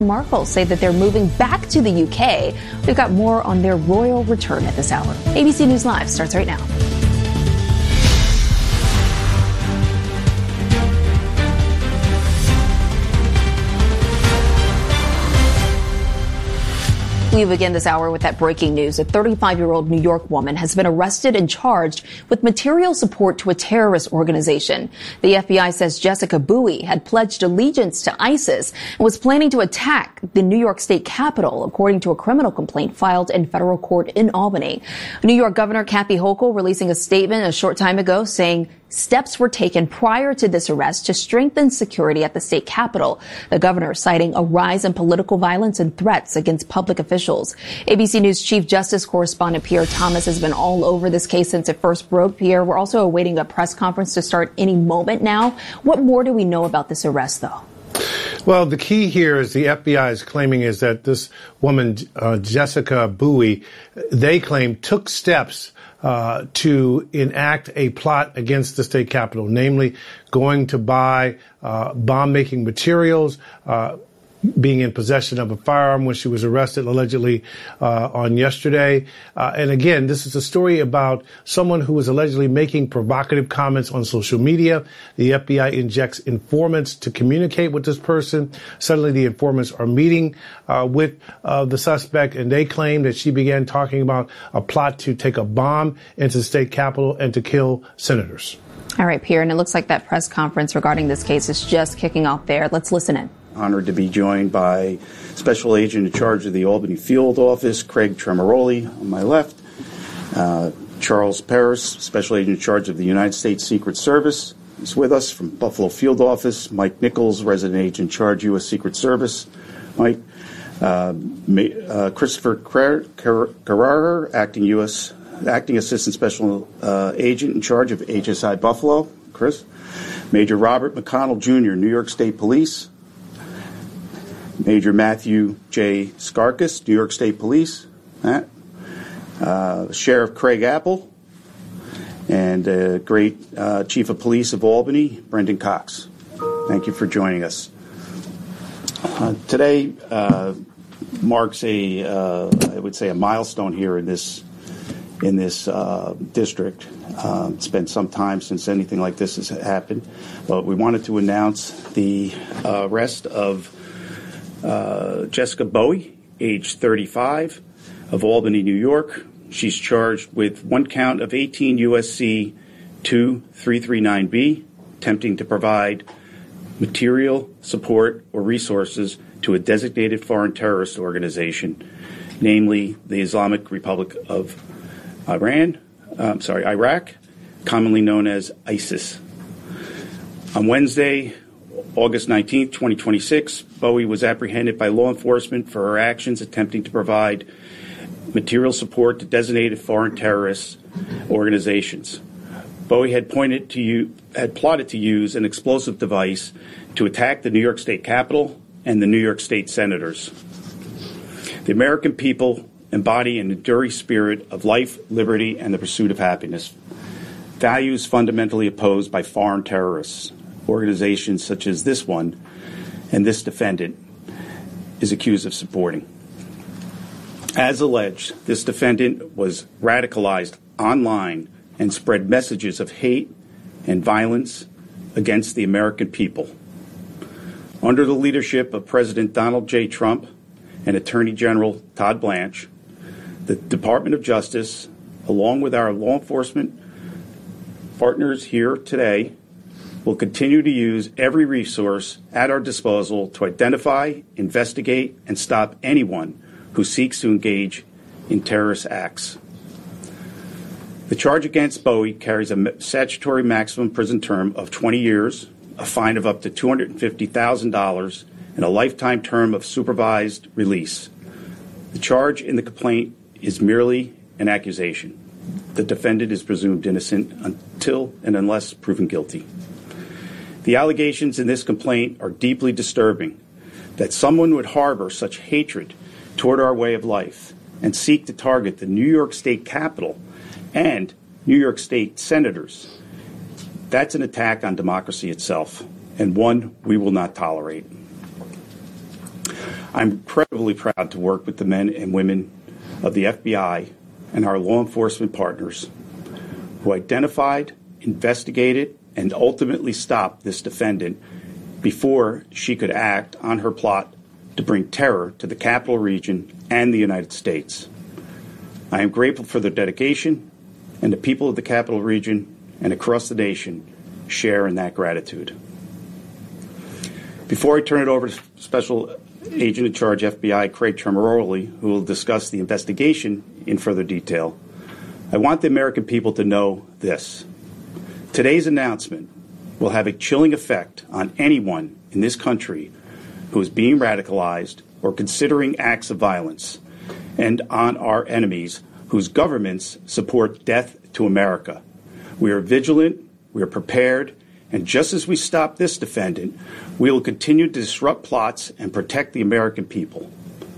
Markle say that they're moving back to the UK. We've got more on their royal return at this hour. ABC News Live starts right now. We begin this hour with that breaking news. A 35-year-old New York woman has been arrested and charged with material support to a terrorist organization. The FBI says Jessica Bowie had pledged allegiance to ISIS and was planning to attack the New York State Capitol, according to a criminal complaint filed in federal court in Albany. New York Governor Kathy Hochul releasing a statement a short time ago saying steps were taken prior to this arrest to strengthen security at the state capitol. The governor citing a rise in political violence and threats against public officials. ABC News Chief Justice correspondent Pierre Thomas has been all over this case since it first broke. Pierre, we're also awaiting a press conference to start any moment now. What more do we know about this arrest, though? Well, the key here is the FBI is claiming is that this woman, Jessica Bowie, they claim took steps to enact a plot against the state capitol, namely going to buy bomb-making materials, being in possession of a firearm when she was arrested allegedly on yesterday. And again, this is a story about someone who was allegedly making provocative comments on social media. The FBI injects informants to communicate with this person. Suddenly the informants are meeting with the suspect, and they claim that she began talking about a plot to take a bomb into the state capitol and to kill senators. All right, Pierre, and it looks like that press conference regarding this case is just kicking off there. Let's listen in. Honored to be joined by Special Agent in charge of the Albany Field Office, Craig Tremoroli, on my left. Charles Paris, Special Agent in charge of the United States Secret Service, is with us from Buffalo Field Office. Mike Nichols, Resident Agent in charge, U.S. Secret Service. Mike. Christopher Carrara, Acting Assistant Special Agent in charge of HSI Buffalo. Chris. Major Robert McConnell, Jr., New York State Police. Major Matthew J. Skarkas, New York State Police. Matt. Sheriff Craig Apple. And great Chief of Police of Albany, Brendan Cox. Thank you for joining us. Today marks I would say, a milestone here in this district. It's been some time since anything like this has happened, but we wanted to announce the arrest of Jessica Bowie, age 35, of Albany, New York. She's charged with one count of 18 U.S.C. 2339B, attempting to provide material support or resources to a designated foreign terrorist organization, namely the Islamic Republic of Iraq, commonly known as ISIS. On Wednesday, August 19, 2026, Bowie was apprehended by law enforcement for her actions attempting to provide material support to designated foreign terrorist organizations. Bowie had plotted to use an explosive device to attack the New York State Capitol and the New York State senators. The American people embody an enduring spirit of life, liberty, and the pursuit of happiness, values fundamentally opposed by foreign terrorists. Organizations such as this one and this defendant is accused of supporting. As alleged, this defendant was radicalized online and spread messages of hate and violence against the American people. Under the leadership of President Donald J. Trump and Attorney General Todd Blanche, the Department of Justice, along with our law enforcement partners here today, will continue to use every resource at our disposal to identify, investigate, and stop anyone who seeks to engage in terrorist acts. The charge against Bowie carries a statutory maximum prison term of 20 years, a fine of up to $250,000, and a lifetime term of supervised release. The charge in the complaint is merely an accusation. The defendant is presumed innocent until and unless proven guilty. The allegations in this complaint are deeply disturbing. That someone would harbor such hatred toward our way of life and seek to target the New York State Capitol and New York State senators, that's an attack on democracy itself, and one we will not tolerate. I'm incredibly proud to work with the men and women of the FBI and our law enforcement partners who identified, investigated, and ultimately stopped this defendant before she could act on her plot to bring terror to the Capital Region and the United States. I am grateful for their dedication, and the people of the Capital Region and across the nation share in that gratitude. Before I turn it over to Special Agent in Charge FBI Craig Tremaroli, who will discuss the investigation in further detail, I want the American people to know this. Today's announcement will have a chilling effect on anyone in this country who is being radicalized or considering acts of violence, and on our enemies whose governments support death to America. We are vigilant, we are prepared, and just as we stop this defendant, we will continue to disrupt plots and protect the American people.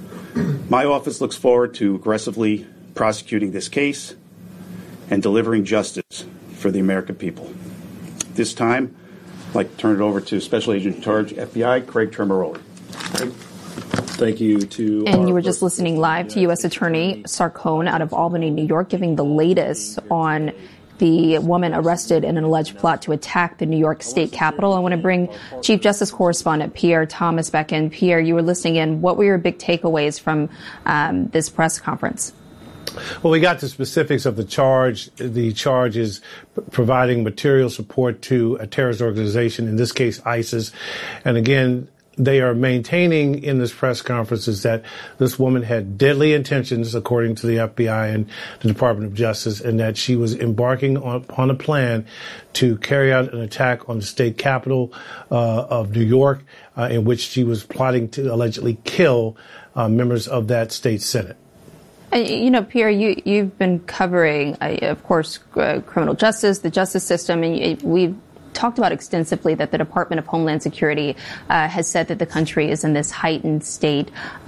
My office looks forward to aggressively prosecuting this case and delivering justice for the American people. This time, I'd like to turn it over to Special Agent in Charge, FBI, Craig Tremaroli. Craig. Thank you to. And you were just listening live to U.S. Attorney Sarcone out of Albany, New York, giving the latest on the woman arrested in an alleged plot to attack the New York State Capitol. I want to bring Chief Justice Correspondent Pierre Thomas back in. Pierre, you were listening in. What were your big takeaways from this press conference? Well, we got the specifics of the charge. The charge is providing material support to a terrorist organization, in this case ISIS. And again, they are maintaining in this press conference is that this woman had deadly intentions, according to the FBI and the Department of Justice, and that she was embarking on a plan to carry out an attack on the state capitol of New York, in which she was plotting to allegedly kill members of that state Senate. You know, Pierre, you've been covering, of course, criminal justice, the justice system, and we've talked about extensively that the Department of Homeland Security has said that the country is in this heightened state,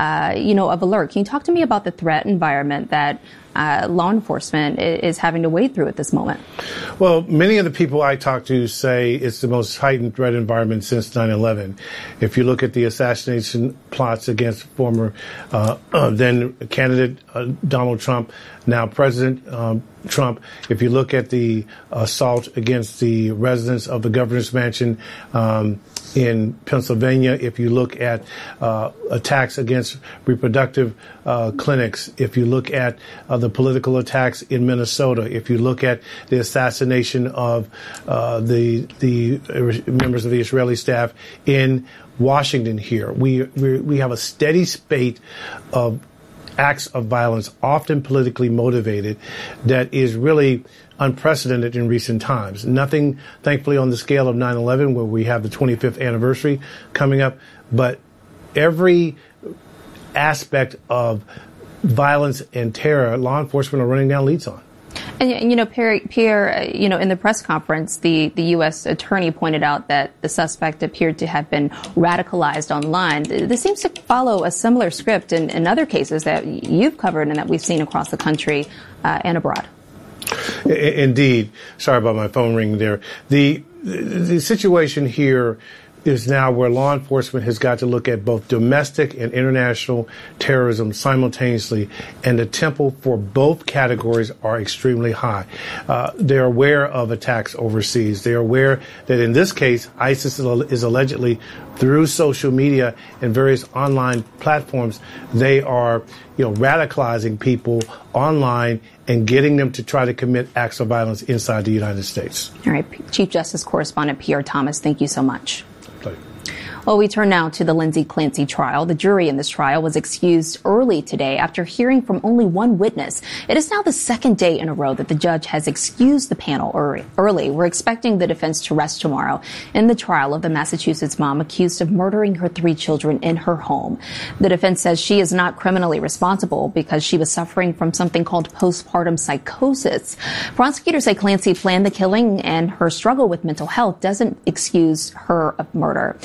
of alert. Can you talk to me about the threat environment that law enforcement is having to wade through at this moment? Well, many of the people I talk to say it's the most heightened threat environment since 9/11. If you look at the assassination plots against former then candidate Donald Trump, now President Trump, if you look at the assault against the residents of the governor's mansion in Pennsylvania, if you look at attacks against reproductive clinics, if you look at the political attacks in Minnesota, if you look at the assassination of the members of the Israeli staff in Washington here, we have a steady spate of acts of violence, often politically motivated, that is really unprecedented in recent times. Nothing, thankfully, on the scale of 9/11, where we have the 25th anniversary coming up, but every aspect of violence and terror, law enforcement are running down leads on. And, Pierre, in the press conference, the U.S. attorney pointed out that the suspect appeared to have been radicalized online. This seems to follow a similar script in other cases that you've covered and that we've seen across the country and abroad. Indeed. Sorry about my phone ringing there. The situation here is now where law enforcement has got to look at both domestic and international terrorism simultaneously, and the tempo for both categories are extremely high. They're aware of attacks overseas. They're aware that in this case, ISIS is allegedly, through social media and various online platforms, they are, radicalizing people online and getting them to try to commit acts of violence inside the United States. All right. Chief Justice Correspondent Pierre Thomas, thank you so much. Pleasure. Well, we turn now to the Lindsay Clancy trial. The jury in this trial was excused early today after hearing from only one witness. It is now the second day in a row that the judge has excused the panel early. We're expecting the defense to rest tomorrow in the trial of the Massachusetts mom accused of murdering her 3 children in her home. The defense says she is not criminally responsible because she was suffering from something called postpartum psychosis. Prosecutors say Clancy planned the killing, and her struggle with mental health doesn't excuse her of murder. Let's break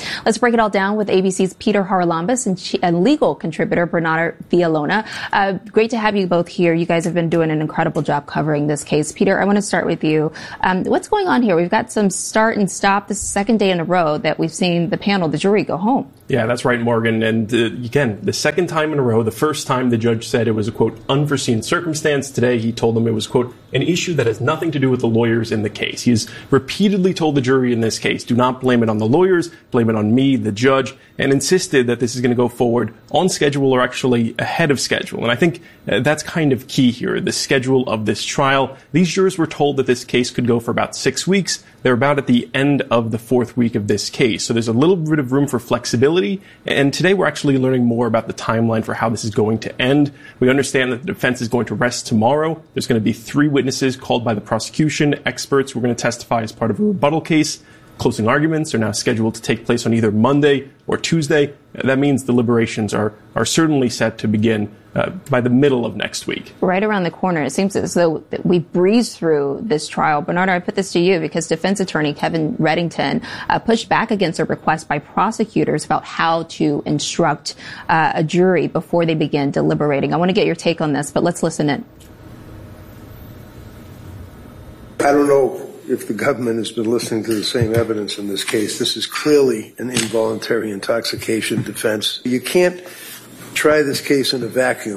break it all down with ABC's Peter Haralambous and legal contributor Bernardo Villalona. Great to have you both here. You guys have been doing an incredible job covering this case. Peter, I want to start with you. What's going on here? We've got some start and stop. This is the second day in a row that we've seen the jury go home. Yeah, that's right, Morgan. And again, the second time in a row, the first time the judge said it was a, quote, unforeseen circumstance. Today, he told them it was, quote, an issue that has nothing to do with the lawyers in the case. He's repeatedly told the jury in this case, do not blame it on the lawyers, blame it on me, the judge, and insisted that this is going to go forward on schedule or actually ahead of schedule. And I think that's kind of key here, the schedule of this trial. These jurors were told that this case could go for about 6 weeks. They're about at the end of the fourth week of this case. So there's a little bit of room for flexibility. And today we're actually learning more about the timeline for how this is going to end. We understand that the defense is going to rest tomorrow. There's going to be 3 witnesses called by the prosecution, experts who are going to testify as part of a rebuttal case. Closing arguments are now scheduled to take place on either Monday or Tuesday. That means deliberations are certainly set to begin by the middle of next week. Right around the corner. It seems as though we breezed through this trial. Bernardo, I put this to you because defense attorney Kevin Reddington pushed back against a request by prosecutors about how to instruct a jury before they begin deliberating. I want to get your take on this, but let's listen in. I don't know if the government has been listening to the same evidence in this case. This is clearly an involuntary intoxication defense. You can't try this case in a vacuum.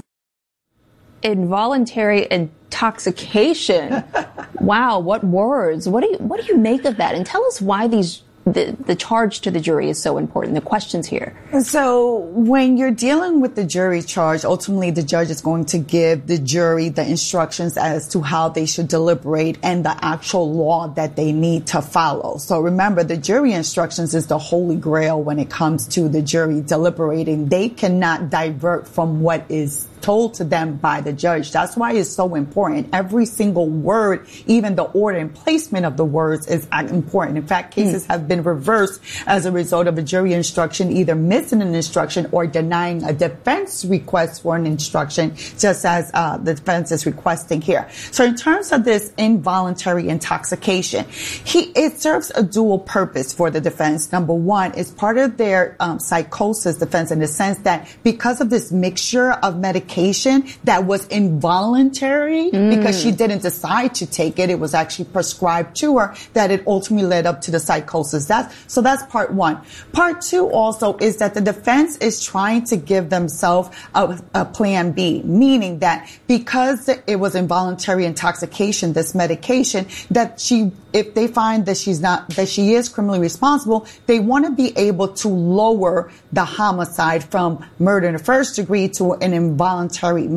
Involuntary intoxication. Wow, what words. What do you make of that? And tell us why the charge to the jury is so important, the questions here. So when you're dealing with the jury charge, ultimately the judge is going to give the jury the instructions as to how they should deliberate and the actual law that they need to follow. So remember, the jury instructions is the holy grail when it comes to the jury deliberating. They cannot divert from what is told to them by the judge. That's why it's so important. Every single word, even the order and placement of the words is important. In fact, cases have been reversed as a result of a jury instruction either missing an instruction or denying a defense request for an instruction, just as the defense is requesting here. So in terms of this involuntary intoxication, it serves a dual purpose for the defense. Number one, it's part of their psychosis defense in the sense that because of this mixture of medication that was involuntary because she didn't decide to take it. It was actually prescribed to her that it ultimately led up to the psychosis. That's part one. Part two also is that the defense is trying to give themselves a plan B, meaning that because it was involuntary intoxication, this medication, that if they find that she is criminally responsible, they want to be able to lower the homicide from murder in the first degree to an involuntary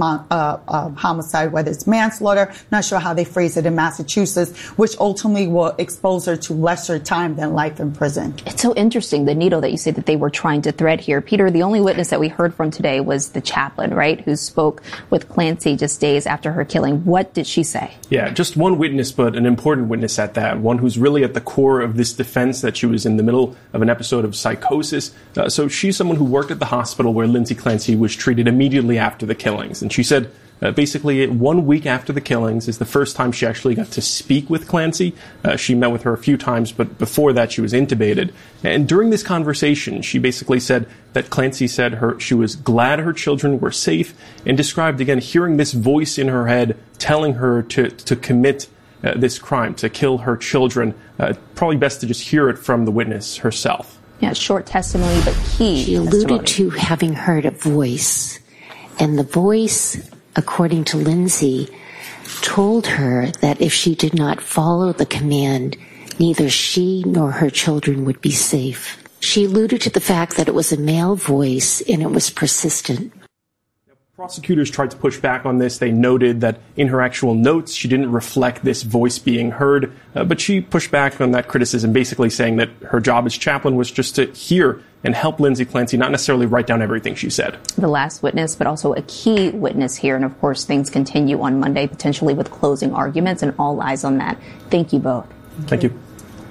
homicide, whether it's manslaughter, not sure how they phrase it in Massachusetts, which ultimately will expose her to lesser time than life in prison. It's so interesting, the needle that you say that they were trying to thread here. Peter, the only witness that we heard from today was the chaplain, right, who spoke with Clancy just days after her killing. What did she say? Yeah, just one witness, but an important witness at that, one who's really at the core of this defense, that she was in the middle of an episode of psychosis. So she's someone who worked at the hospital where Lindsay Clancy was treated immediately after the killings. And she said basically 1 week after the killings is the first time she actually got to speak with Clancy. She met with her a few times, but before that she was intubated. And during this conversation, she basically said that Clancy said she was glad her children were safe, and described, again, hearing this voice in her head telling her to commit this crime, to kill her children. Probably best to just hear it from the witness herself. Yeah, short testimony, but key. She alluded to having heard a voice. And the voice, according to Lindsay, told her that if she did not follow the command, neither she nor her children would be safe. She alluded to the fact that it was a male voice and it was persistent. Prosecutors tried to push back on this. They noted that in her actual notes, she didn't reflect this voice being heard, but she pushed back on that criticism, basically saying that her job as chaplain was just to hear and help Lindsay Clancy, not necessarily write down everything she said. The last witness, but also a key witness here. And of course, things continue on Monday, potentially with closing arguments, and all eyes on that. Thank you both. Thank you.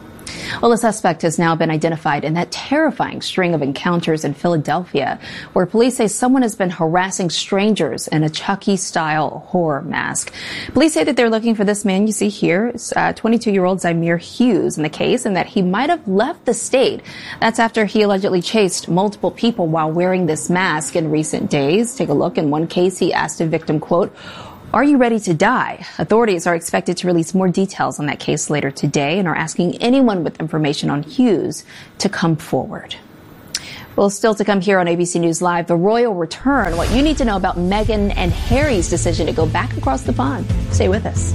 Well, the suspect has now been identified in that terrifying string of encounters in Philadelphia, where police say someone has been harassing strangers in a Chucky-style horror mask. Police say that they're looking for this man you see here, 22-year-old Zymir Hughes, in the case, and that he might have left the state. That's after he allegedly chased multiple people while wearing this mask in recent days. Take a look. In one case, he asked a victim, quote, "Are you ready to die?" Authorities are expected to release more details on that case later today and are asking anyone with information on Hughes to come forward. Well, still to come here on ABC News Live, the royal return, what you need to know about Meghan and Harry's decision to go back across the pond. Stay with us.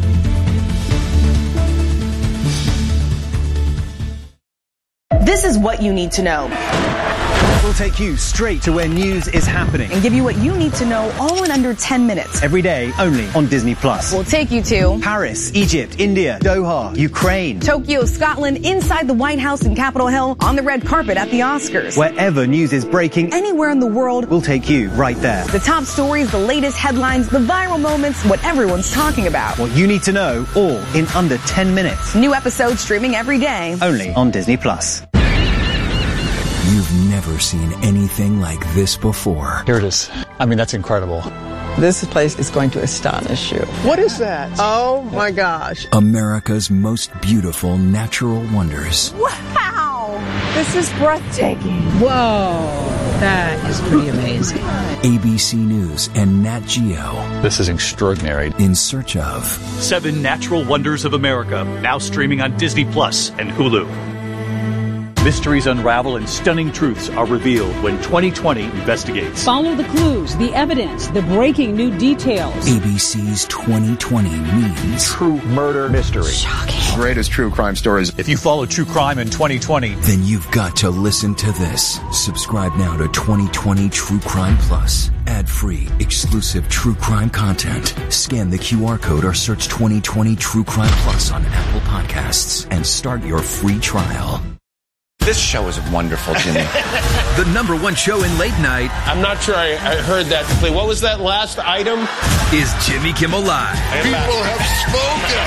This is what you need to know. We'll take you straight to where news is happening And give you what you need to know all in under 10 minutes. every day only on Disney+. We'll take you to Paris, Egypt, India, Doha, Ukraine. Tokyo, Scotland, inside the White House in Capitol Hill, on the red carpet at the Oscars. Wherever news is breaking, Anywhere in the world, we'll take you right there. the top stories, the latest headlines, the viral moments, what everyone's talking about. What you need to know, all in under 10 minutes. New episodes streaming every day. Only on Disney+. You've never seen anything like this before. Here it is. I mean, that's incredible. This place is going to astonish you. What is that? Oh my gosh. America's most beautiful natural wonders. Wow! This is breathtaking. Whoa. That is pretty amazing. ABC News and Nat Geo. This is extraordinary. In search of 7 Natural Wonders of America, now streaming on Disney Plus and Hulu. Mysteries unravel and stunning truths are revealed when 2020 investigates. Follow the clues, the evidence, the breaking new details. ABC's 2020 means True murder mystery. Shocking. Greatest true crime stories. If you follow true crime in 2020, then you've got to listen to this. Subscribe now to 2020 True Crime Plus. Ad-free, exclusive true crime content. Scan the QR code or search 2020 True Crime Plus on Apple Podcasts and start your free trial. This show is wonderful, Jimmy. The #1 show in late night. I'm not sure I heard that clearly. What was that last item? Is Jimmy Kimmel Live. People have spoken.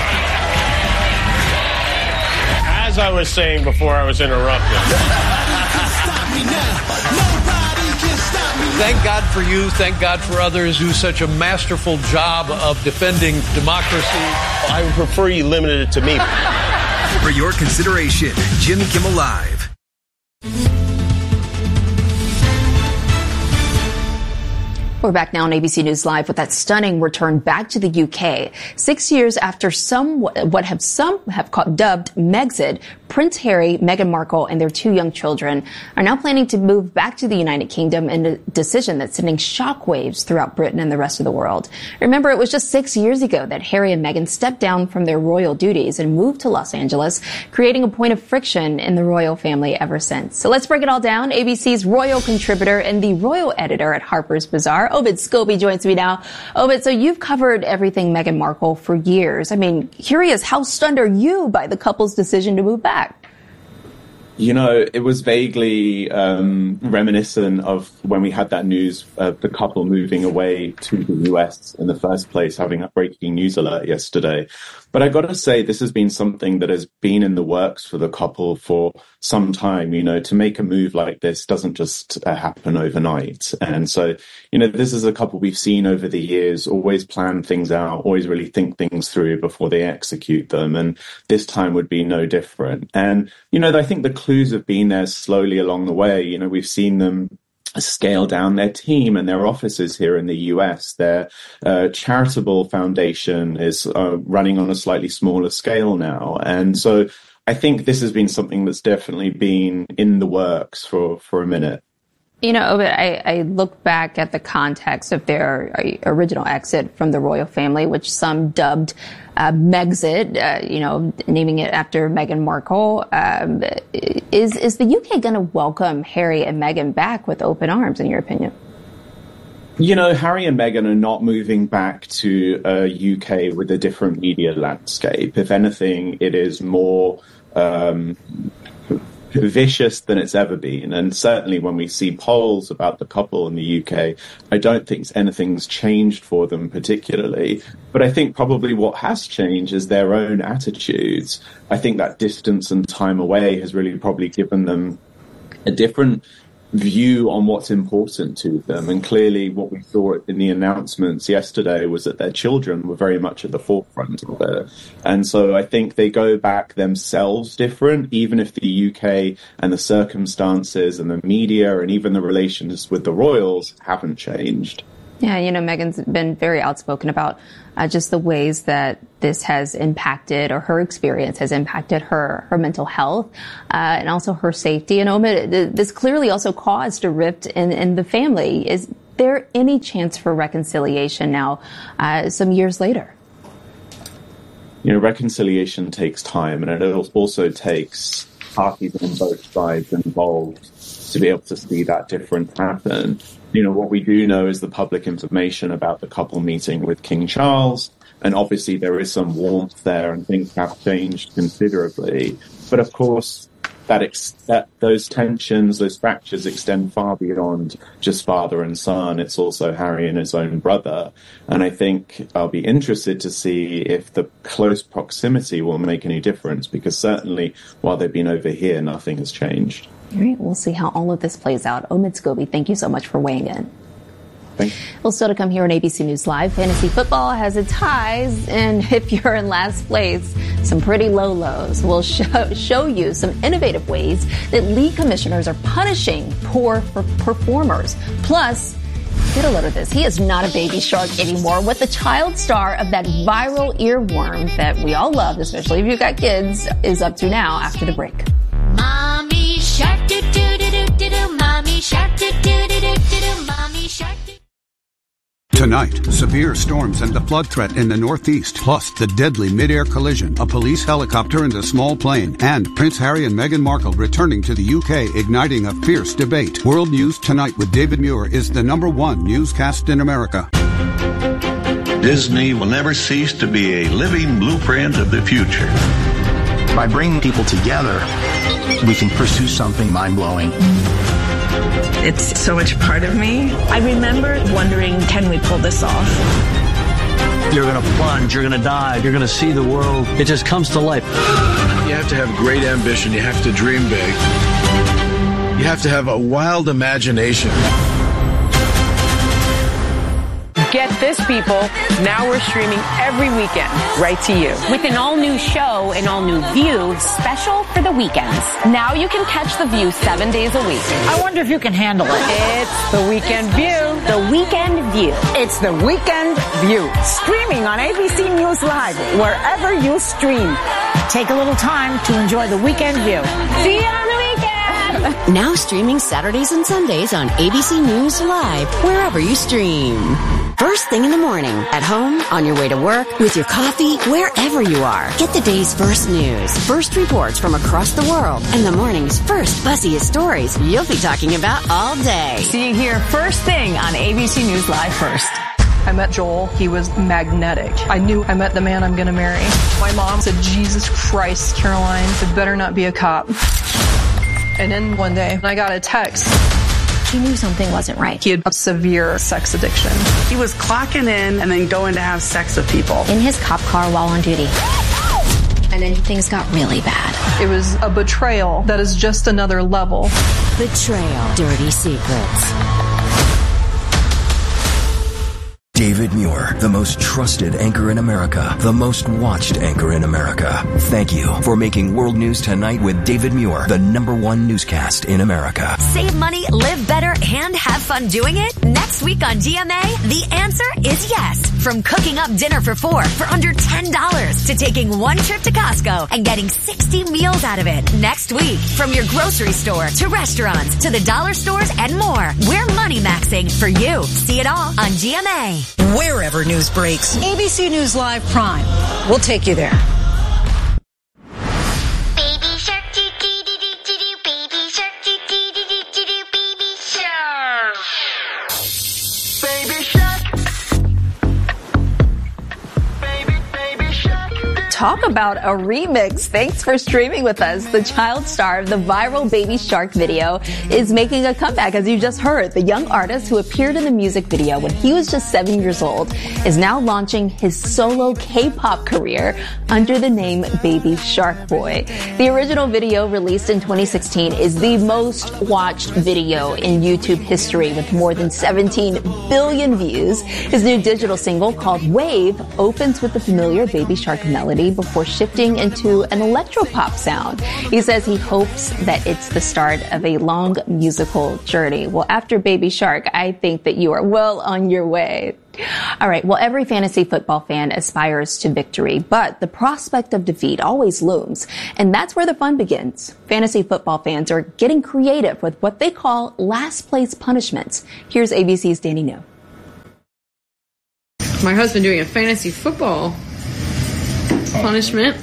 As I was saying before I was interrupted. Thank God for you. Thank God for others who do such a masterful job of defending democracy. I would prefer you limited it to me. For your consideration, Jimmy Kimmel Live. We're back now on ABC News Live with that stunning return back to the UK. 6 years after some have dubbed Megxit, Prince Harry, Meghan Markle, and their 2 young children are now planning to move back to the United Kingdom in a decision that's sending shockwaves throughout Britain and the rest of the world. Remember, it was just 6 years ago that Harry and Meghan stepped down from their royal duties and moved to Los Angeles, creating a point of friction in the royal family ever since. So let's break it all down. ABC's royal contributor and the royal editor at Harper's Bazaar, Obed Scobie, joins me now. Obed, so you've covered everything Meghan Markle for years. I mean, curious, how stunned are you by the couple's decision to move back? You know, it was vaguely reminiscent of when we had that news of the couple moving away to the US in the first place, having a breaking news alert yesterday. But I got to say, this has been something that has been in the works for the couple for some time. You know, to make a move like this doesn't just happen overnight. And so, you know, this is a couple we've seen over the years, always plan things out, always really think things through before they execute them. And this time would be no different. And, you know, I think the clues have been there slowly along the way. You know, we've seen them scale down their team and their offices here in the US. Their charitable foundation is running on a slightly smaller scale now. And so I think this has been something that's definitely been in the works for a minute. You know, Obed, I look back at the context of their original exit from the royal family, which some dubbed Megxit, you know, naming it after Meghan Markle. Is the UK going to welcome Harry and Meghan back with open arms, in your opinion? You know, Harry and Meghan are not moving back to UK with a different media landscape. If anything, it is more vicious than it's ever been. And certainly when we see polls about the couple in the UK, I don't think anything's changed for them particularly. But I think probably what has changed is their own attitudes. I think that distance and time away has really probably given them a different view on what's important to them. And clearly what we saw in the announcements yesterday was that their children were very much at the forefront of it. And so I think they go back themselves different, even if the UK and the circumstances and the media and even the relations with the royals haven't changed. Yeah, Meghan's been very outspoken about just the ways that this has impacted, or her experience has impacted her mental health and also her safety. And Omid, this clearly also caused a rift in the family. Is there any chance for reconciliation now, some years later? Reconciliation takes time, and it also takes parties on both sides involved to be able to see that difference happen. What we do know is the public information about the couple meeting with King Charles, and obviously there is some warmth there and things have changed considerably. But of course, those tensions, those fractures extend far beyond just father and son. It's also Harry and his own brother. And I think I'll be interested to see if the close proximity will make any difference, because certainly while they've been over here, nothing has changed. All right, we'll see how all of this plays out. Omid Scobie, thank you so much for weighing in. Thank you. Well, still to come here on ABC News Live, fantasy football has its highs, and if you're in last place, some pretty low lows. We'll show you some innovative ways that league commissioners are punishing poor performers. Plus, get a load of this. He is not a baby shark anymore. What the child star of that viral earworm that we all love, especially if you've got kids, is up to now after the break. Mommy shark do do do do do do. Mommy shark do do do do do. Mommy shark. Tonight, severe storms and the flood threat in the Northeast, plus the deadly mid-air collision, a police helicopter and a small plane, and Prince Harry and Meghan Markle returning to the UK, igniting a fierce debate. World News Tonight with David Muir is the #1 newscast in America. Disney will never cease to be a living blueprint of the future. By bringing people together, we can pursue something mind-blowing. It's so much part of me. I remember wondering, can we pull this off? You're going to plunge, you're going to dive, you're going to see the world. It just comes to life. You have to have great ambition. You have to dream big. You have to have a wild imagination. Get this, people. Now we're streaming every weekend right to you. With an all-new show, an all-new View, special for the weekends. Now you can catch The View 7 days a week. I wonder if you can handle it. It's The Weekend View. The Weekend View. It's The Weekend View. Streaming on ABC News Live, wherever you stream. Take a little time to enjoy The Weekend View. See you on the weekend! Now streaming Saturdays and Sundays on ABC News Live, wherever you stream. First thing in the morning, at home, on your way to work, with your coffee, wherever you are. Get the day's first news, first reports from across the world, and the morning's first buzziest stories you'll be talking about all day. See you here first thing on ABC News Live first. I met Joel. He was magnetic. I knew I met the man I'm going to marry. My mom said, Jesus Christ, Caroline, it better not be a cop. And then one day, I got a text. He knew something wasn't right. He had a severe sex addiction. He was clocking in and then going to have sex with people. In his cop car while on duty. And then things got really bad. It was a betrayal that is just another level. Betrayal. Dirty secrets. David Muir, the most trusted anchor in America, the most watched anchor in America. Thank you for making World News Tonight with David Muir the #1 newscast in America. Save money, live better, and have fun doing it? Next week on GMA, the answer is yes. From cooking up dinner for 4 for under $10 to taking one trip to Costco and getting 60 meals out of it. Next week, from your grocery store to restaurants to the dollar stores and more, we're money maxing for you. See it all on GMA. Wherever news breaks. ABC News Live Prime. We'll take you there. Baby shark doo doo doo doo doo doo. Baby shark doo doo doo doo doo doo. Baby shark. Baby shark. Baby shark. Talk about a remix. Thanks for streaming with us. The child star of the viral Baby Shark video is making a comeback, as you just heard. The young artist who appeared in the music video when he was just 7 years old is now launching his solo K-pop career under the name Baby Shark Boy. The original video, released in 2016, is the most watched video in YouTube history with more than 17 billion views. His new digital single, called Wave, opens with the familiar Baby Shark melody before shifting into an electropop sound. He says he hopes that it's the start of a long musical journey. Well, after Baby Shark, I think that you are well on your way. All right. Well, every fantasy football fan aspires to victory, but the prospect of defeat always looms. And that's where the fun begins. Fantasy football fans are getting creative with what they call last place punishments. Here's ABC's Danny No. My husband doing a fantasy football punishment.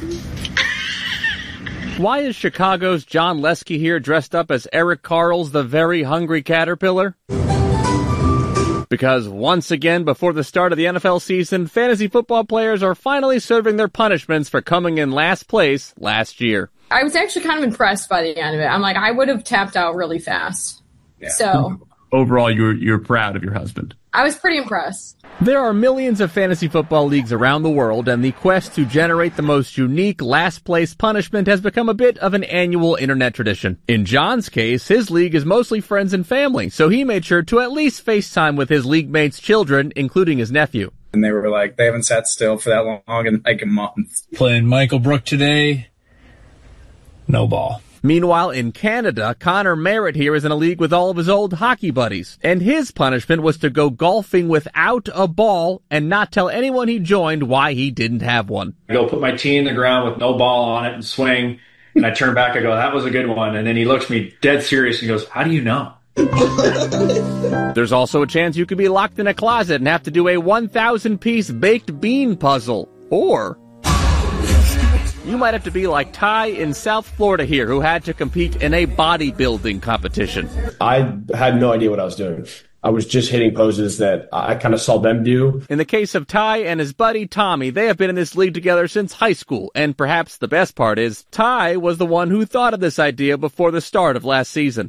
Why is Chicago's John Lesky here dressed up as Eric Carl's The Very Hungry Caterpillar? Because once again, before the start of the NFL season, fantasy football players are finally serving their punishments for coming in last place last year. I was actually kind of impressed by the end of it. I'm like, I would have tapped out really fast. Yeah. So overall, you're proud of your husband. I was pretty impressed. There are millions of fantasy football leagues around the world, and the quest to generate the most unique last-place punishment has become a bit of an annual internet tradition. In John's case, his league is mostly friends and family, so he made sure to at least FaceTime with his league mates' children, including his nephew. And they were like, they haven't sat still for that long in like a month. Playing Michael Brook today, no ball. Meanwhile, in Canada, Connor Merritt here is in a league with all of his old hockey buddies. And his punishment was to go golfing without a ball and not tell anyone he joined why he didn't have one. I go put my tee in the ground with no ball on it and swing. And I turn back, I go, that was a good one. And then he looks at me dead serious and goes, how do you know? There's also a chance you could be locked in a closet and have to do a 1,000-piece baked bean puzzle. Or you might have to be like Ty in South Florida here, who had to compete in a bodybuilding competition. I had no idea what I was doing. I was just hitting poses that I kind of saw them do. In the case of Ty and his buddy Tommy, they have been in this league together since high school. And perhaps the best part is, Ty was the one who thought of this idea before the start of last season.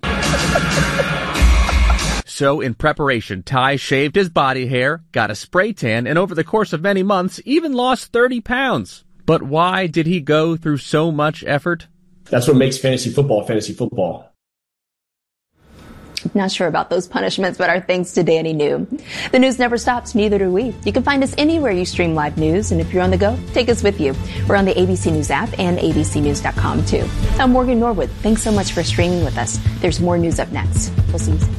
So, in preparation, Ty shaved his body hair, got a spray tan, and over the course of many months, even lost 30 pounds. But why did he go through so much effort? That's what makes fantasy football fantasy football. Not sure about those punishments, but our thanks to Danny New. The news never stops, neither do we. You can find us anywhere you stream live news, and if you're on the go, take us with you. We're on the ABC News app and abcnews.com too. I'm Morgan Norwood. Thanks so much for streaming with us. There's more news up next. We'll see you soon.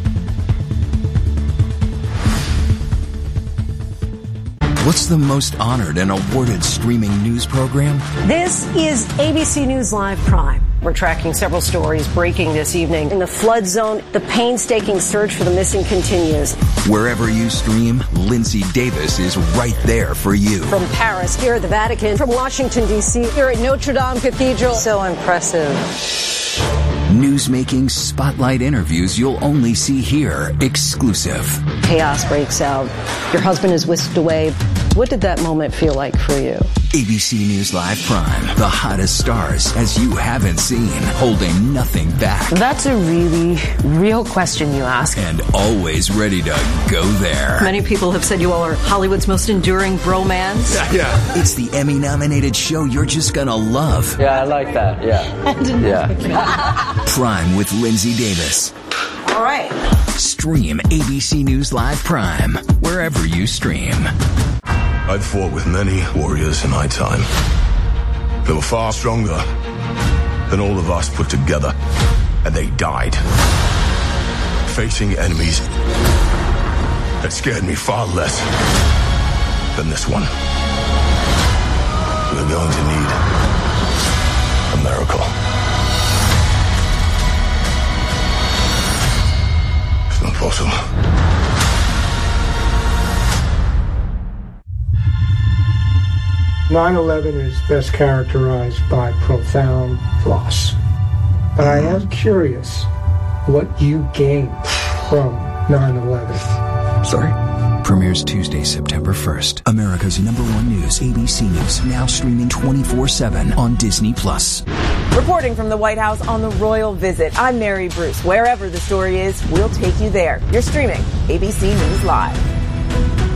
What's the most honored and awarded streaming news program? This is ABC News Live Prime. We're tracking several stories breaking this evening. In the flood zone, the painstaking search for the missing continues. Wherever you stream, Lindsay Davis is right there for you. From Paris, here at the Vatican, from Washington, D.C., here at Notre Dame Cathedral. So impressive. Newsmaking spotlight interviews you'll only see here, exclusive. Chaos breaks out. Your husband is whisked away. What did that moment feel like for you? ABC News Live Prime, the hottest stars as you haven't seen, holding nothing back. That's a really real question you ask. And always ready to go there. Many people have said you all are Hollywood's most enduring bromance. Yeah. It's the Emmy-nominated show you're just gonna love. Yeah, I like that. Yeah. Prime with Lindsay Davis. All right. Stream ABC News Live Prime wherever you stream. I've fought with many warriors in my time. They were far stronger than all of us put together, and they died facing enemies that scared me far less than this one. We're going to need a miracle. It's not possible. 9/11 is best characterized by profound loss. But I am curious what you gained from 9/11. Sorry? Premieres Tuesday, September 1st. America's #1 news, ABC News, now streaming 24/7 on Disney+. Reporting from the White House on the royal visit, I'm Mary Bruce. Wherever the story is, we'll take you there. You're streaming ABC News Live.